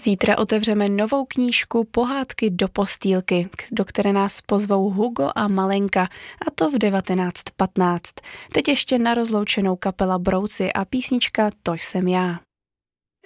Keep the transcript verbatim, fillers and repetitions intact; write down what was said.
Zítra otevřeme novou knížku Pohádky do postýlky, do které nás pozvou Hugo a Malenka, a to v devatenáct patnáct. Teď ještě na rozloučenou kapela Brouci a písnička To jsem já.